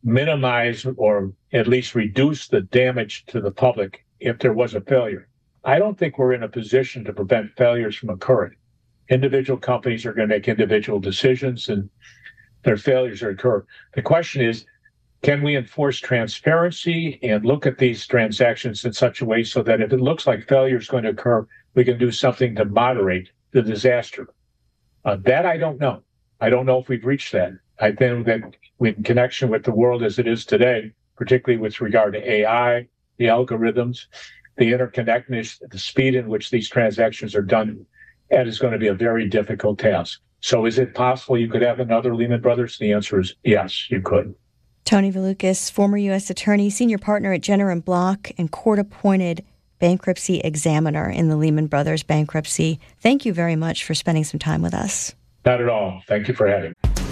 minimize or at least reduce the damage to the public if there was a failure. I don't think we're in a position to prevent failures from occurring. Individual companies are going to make individual decisions and their failures are occur. The question is, can we enforce transparency and look at these transactions in such a way so that if it looks like failure is going to occur, we can do something to moderate the disaster? That I don't know. I don't know if we've reached that. I think that in connection with the world as it is today, particularly with regard to AI, the algorithms, the interconnectedness, the speed in which these transactions are done, that is going to be a very difficult task. So is it possible you could have another Lehman Brothers? The answer is yes, you could. Tony Valukas, former U.S. Attorney, Senior Partner at Jenner & Block, and court-appointed bankruptcy examiner in the Lehman Brothers bankruptcy. Thank you very much for spending some time with us. Not at all. Thank you for having me.